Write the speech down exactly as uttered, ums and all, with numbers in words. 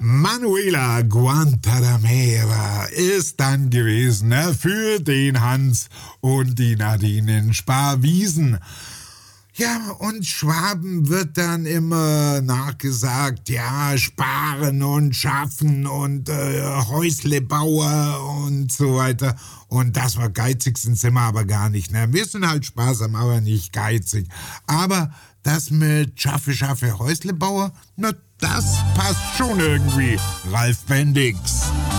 Manuela Guantanamera ist dann gewesen, ne, für den Hans und die Nadine in Sparwiesen. Ja, und Schwaben wird dann immer nachgesagt, ja, sparen und schaffen und äh, Häuslebauer und so weiter. Und das war geizig sind wir aber gar nicht. Ne? Wir sind halt sparsam, aber nicht geizig. Aber das mit Schaffe, Schaffe, Häuslebauer, na, das passt schon irgendwie. Ralf Bendix.